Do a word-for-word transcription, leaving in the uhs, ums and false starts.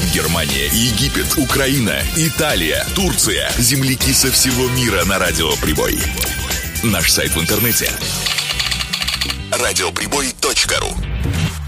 Германия, Египет, Украина, Италия, Турция. Земляки со всего мира на Радио Прибой. Наш сайт в интернете радиоприбой точка ру.